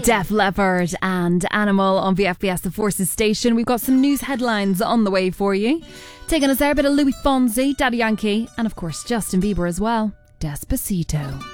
Def Leppard and Animal on VFBS The Forces station. We've got some news headlines on the way for you. Taking us there, a bit of Louis Fonsi, Daddy Yankee, and of course Justin Bieber as well. Despacito.